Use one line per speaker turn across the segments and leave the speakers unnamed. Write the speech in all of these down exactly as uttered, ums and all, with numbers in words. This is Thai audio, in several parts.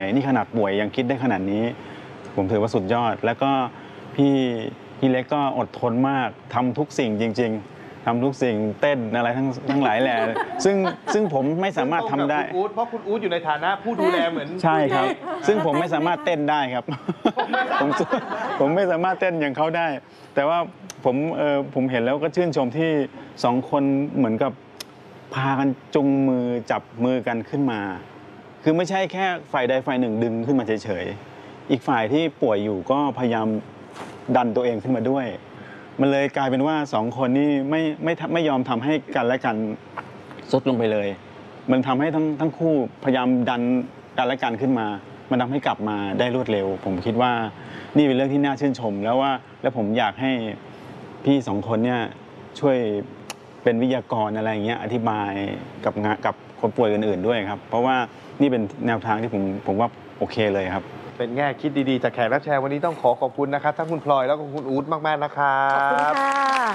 นี่ขนาดป่วยยังคิดได้ขนาดนี้ผมถือว่าสุดยอดแล้วก็พี่พี่เล็กก็อดทนมากทำทุกสิ่งจริงๆทำทุกสิ่งเต้นอะไรทั้งทั้งหลายแหละซึ่งซึ่งผมไม่สามารถทำได้
เพราะคุณอู๊ดอยู่ในฐานะผู้ดูแลเหมือน
ใช่ครับซึ่งผมไม่สามารถเต้นได้ครับผมผมไม่สามารถเต้นอย่างเขาได้แต่ว่าผมเออผมเห็นแล้วก็ชื่นชมที่สองคนเหมือนกับพากันจุงมือจับมือกันขึ้นมาคือไม่ใช่แค่ฝ่ายใดฝ่ายหนึ่งดึงขึ้นมาเฉยๆอีกฝ่ายที่ป่วยอยู่ก็พยายามดันตัวเองขึ้นมาด้วยมันเลยกลายเป็นว่าสองคนนี้ไม่ไม่ไม่ยอมทำให้กันและกันซุดลงไปเลยมันทำให้ทั้งทั้งคู่พยายามดันกันและกันขึ้นมามันทำให้กลับมาได้รวดเร็วผมคิดว่านี่เป็นเรื่องที่น่าชื่นชมแล้วว่าแล้วผมอยากให้พี่สองคนเนี่ยช่วยเป็นวิทยากรอะไรอย่างเงี้ยอธิบายกับงานกับคนป่วยอื่นๆด้วยครับเพราะว่านี่เป็นแนวทางที่ผมผมว่าโอเคเลยครับ
เป็นแง่คิดดีๆจากแขกรับเชิญวันนี้ต้องขอขอบคุณนะครับทั้งคุณพลอยแล้วก็คุณอู๊ดมากๆนะครับ
ขอบคุณค่ะ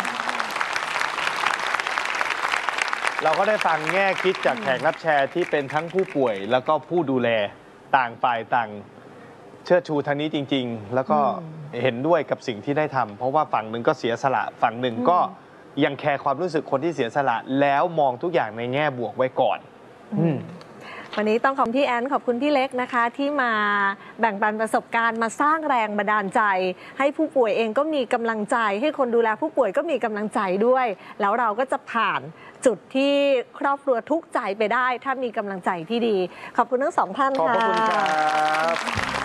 เราก็ได้ฟังแง่คิดจากแขกรับเชิญที่เป็นทั้งผู้ป่วยแล้วก็ผู้ดูแลต่างฝ่ายต่างเชิดชูทางนี้จริงๆแล้วก็เห็นด้วยกับสิ่งที่ได้ทำเพราะว่าฝั่งหนึ่งก็เสียสละฝั่งหนึ่งก็ยังแคร์ความรู้สึกคนที่เสียสละแล้วมองทุกอย่างในแง่บวกไว้ก่อน
วันนี้ต้องขอบคุณพี่แอนขอบคุณพี่เล็กนะคะที่มาแบ่งปันประสบการณ์มาสร้างแรงบันดาลใจให้ผู้ป่วยเองก็มีกำลังใจให้คนดูแลผู้ป่วยก็มีกำลังใจด้วยแล้วเราก็จะผ่านจุดที่ครอบครัวทุกข์ใจไปได้ถ้ามีกำลังใจที่ดีขอบคุณทั้งสองท่านค่ะ
ขอบคุณครับ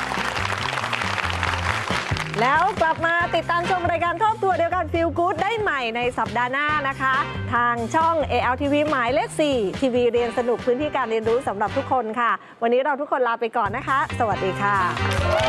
แล้วกลับมาติดตามชมรายการครอบครัวเดียวกัน Feel Good ได้ใหม่ในสัปดาห์หน้านะคะทางช่อง เอ แอล ที วี หมายเลข สี่ ทีวีเรียนสนุกพื้นที่การเรียนรู้สำหรับทุกคนค่ะวันนี้เราทุกคนลาไปก่อนนะคะสวัสดีค่ะ